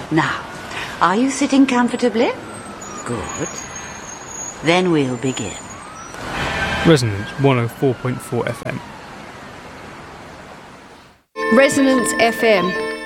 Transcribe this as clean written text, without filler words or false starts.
Now, are you sitting comfortably? Good. Then we'll begin. Resonance 104.4 FM. Resonance FM.